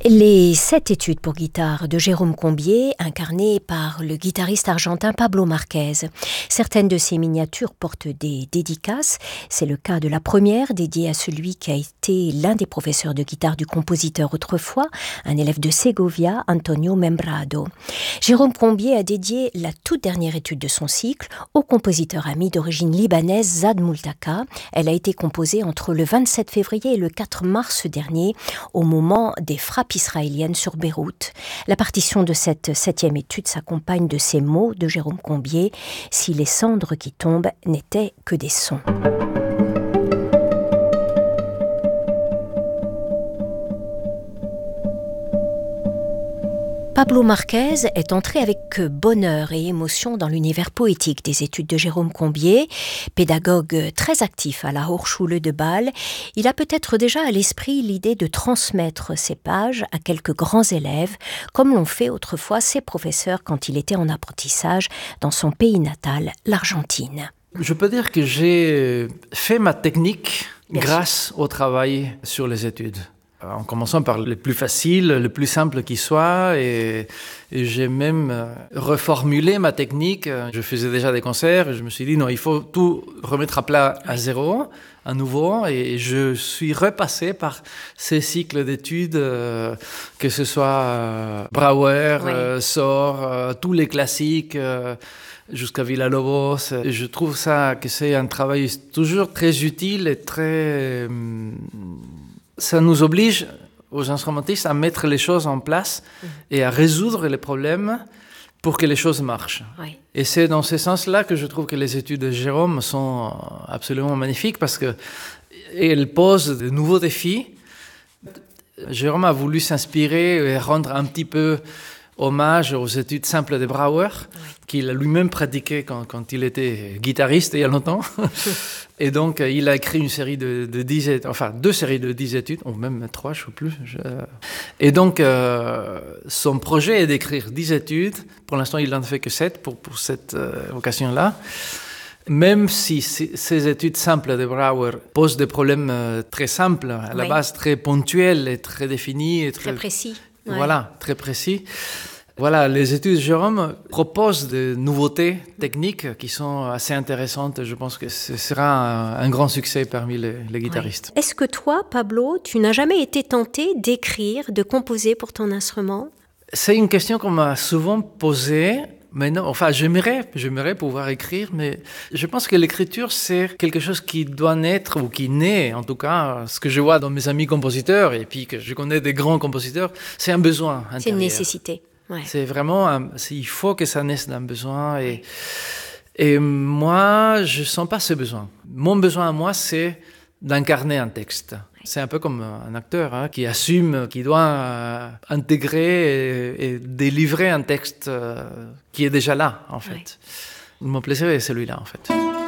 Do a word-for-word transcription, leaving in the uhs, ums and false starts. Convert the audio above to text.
Les sept études pour guitare de Jérôme Combier, incarnées par le guitariste argentin Pablo Marquez. Certaines de ces miniatures portent des dédicaces. C'est le cas de la première, dédiée à celui qui a été l'un des professeurs de guitare du compositeur autrefois, un élève de Segovia, Antonio Membrado. Jérôme Combier a dédié la toute dernière étude de son cycle au compositeur ami d'origine libanaise Zad Multaka. Elle a été composée entre le vingt-sept février et le quatre mars dernier, au moment des frappes israélienne sur Beyrouth. La partition de cette septième étude s'accompagne de ces mots de Jérôme Combier: « Si les cendres qui tombent n'étaient que des sons ». Pablo Marquez est entré avec bonheur et émotion dans l'univers poétique des études de Jérôme Combier. Pédagogue très actif à la Hochschule de Bâle, il a peut-être déjà à l'esprit l'idée de transmettre ses pages à quelques grands élèves, comme l'ont fait autrefois ses professeurs quand il était en apprentissage dans son pays natal, l'Argentine. Je peux dire que j'ai fait ma technique Bien grâce sûr. au travail sur les études. En commençant par le plus facile, le plus simple qui soit, et, et j'ai même reformulé ma technique. Je faisais déjà des concerts, et je me suis dit non, il faut tout remettre à plat à zéro, à nouveau, et je suis repassé par ces cycles d'études, euh, que ce soit euh, Brauer, Oui. euh, Sor, euh, tous les classiques, euh, jusqu'à Villa-Lobos. Et je trouve ça que c'est un travail toujours très utile et très... Euh, Ça nous oblige, aux instrumentistes, à mettre les choses en place mmh. et à résoudre les problèmes pour que les choses marchent. Oui. Et c'est dans ce sens-là que je trouve que les études de Jérôme sont absolument magnifiques, parce qu'elles posent de nouveaux défis. Jérôme a voulu s'inspirer et rendre un petit peu hommage aux études simples de Brauer, oui. qu'il a lui-même pratiqué quand, quand il était guitariste il y a longtemps. Et donc, il a écrit une série de, de dix, enfin deux séries de dix études, ou même trois, je ne sais plus. Je... Et donc, euh, son projet est d'écrire dix études. Pour l'instant, il n'en fait que sept pour, pour cette euh, occasion-là. Même si c- ces études simples de Brauer posent des problèmes euh, très simples, à la oui. base très ponctuels et très définis. Et très, très précis. Voilà, ouais. très précis. Voilà, les études de Jérôme proposent des nouveautés techniques qui sont assez intéressantes. Je pense que ce sera un, un grand succès parmi les, les guitaristes. Ouais. Est-ce que toi, Pablo, tu n'as jamais été tenté d'écrire, de composer pour ton instrument ? C'est une question qu'on m'a souvent posée. Mais non, enfin, j'aimerais, j'aimerais pouvoir écrire, mais je pense que l'écriture, c'est quelque chose qui doit naître, ou qui naît, en tout cas, ce que je vois dans mes amis compositeurs, et puis que je connais des grands compositeurs, c'est un besoin intérieur. C'est une nécessité. Ouais. C'est vraiment, un, c'est, il faut que ça naisse d'un besoin. Et, et moi, je ne sens pas ce besoin. Mon besoin à moi, c'est d'incarner un texte. Ouais. C'est un peu comme un acteur hein, qui assume, qui doit euh, intégrer et, et délivrer un texte euh, qui est déjà là, en fait. Ouais. Mon plaisir est celui-là, en fait.